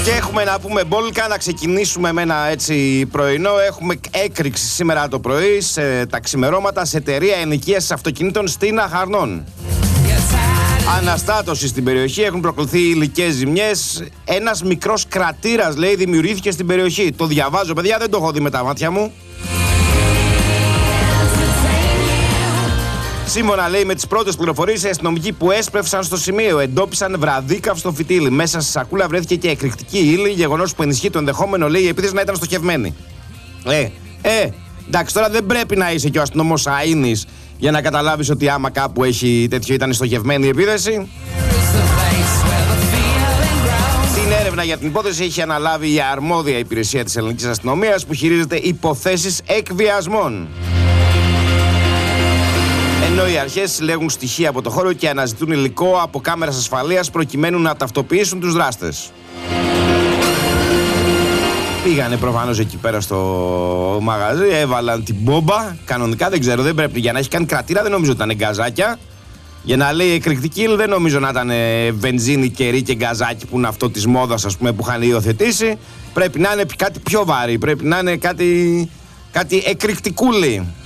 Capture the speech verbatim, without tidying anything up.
Και έχουμε να πούμε μπόλικα, να ξεκινήσουμε με ένα έτσι πρωινό. Έχουμε έκρηξη σήμερα το πρωί σε τα ξημερώματα σε εταιρεία ενοικίασης αυτοκινήτων στην Αχαρνών. Αναστάτωση στην περιοχή, έχουν προκληθεί υλικές ζημιές. Ένας μικρός κρατήρας, λέει, δημιουργήθηκε στην περιοχή. Το διαβάζω, παιδιά, δεν το έχω δει με τα μάτια μου. Σύμφωνα, λέει, με τις πρώτες πληροφορίες, οι αστυνομικοί που έσπευσαν στο σημείο εντόπισαν βραδίκαυστο φυτίλι. Μέσα στη σακούλα βρέθηκε και εκρηκτική ύλη, γεγονός που ενισχύει το ενδεχόμενο, λέει, η επίθεση να ήταν στοχευμένη. Ε, ε, εντάξει, τώρα δεν πρέπει να είσαι και ο αστυνομός αΐνης για να καταλάβεις ότι άμα κάπου έχει τέτοιο ήταν στοχευμένη η επίθεση. Την έρευνα για την υπόθεση έχει αναλάβει η αρμόδια υπηρεσία της ελληνικής αστυνομίας που χειρίζεται υποθέσεις εκβιασμών. Ενώ οι αρχές συλλέγουν στοιχεία από το χώρο και αναζητούν υλικό από κάμερες ασφαλείας προκειμένου να ταυτοποιήσουν τους δράστες. Πήγανε προφανώς εκεί πέρα στο μαγαζί, έβαλαν την μπόμπα. Κανονικά δεν ξέρω, δεν πρέπει για να έχει κάνει κρατήρα, δεν νομίζω ότι ήταν γκαζάκια. Για να λέει εκρηκτική ύλη, δεν νομίζω να ήταν βενζίνη, κερί και γκαζάκι που είναι αυτό της μόδας, ας πούμε, που είχαν υιοθετήσει. Πρέπει να είναι κάτι πιο βαρύ, πρέπει να είναι κάτι, κάτι εκρηκτικούλη.